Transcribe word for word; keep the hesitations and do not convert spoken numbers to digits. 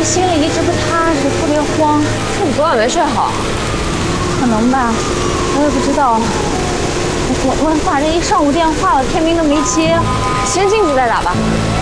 心里一直不踏实，特别慌。 是你昨晚没睡好？ 可能吧，我也不知道。我我我打这一上午电话了，天明都没接。 先进去再打吧。